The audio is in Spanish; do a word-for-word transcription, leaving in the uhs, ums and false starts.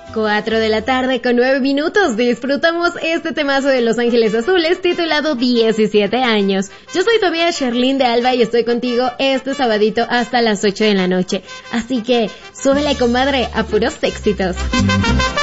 cuatro de la tarde con nueve minutos. Disfrutamos este temazo de Los Ángeles Azules titulado diecisiete años. Yo soy tu amiga Sherlyn de Alba y estoy contigo este sabadito hasta las ocho de la noche. Así que súbele, comadre, a puros éxitos.